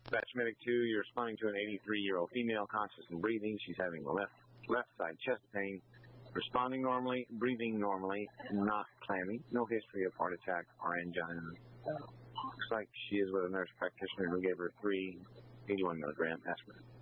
Batchmatic 2, you're responding to an 83-year-old female, conscious and breathing. She's having left side chest pain, responding normally, breathing normally, not clammy, no history of heart attack or angina. Looks like she is with a nurse practitioner who gave her 3 81 milligram aspirin.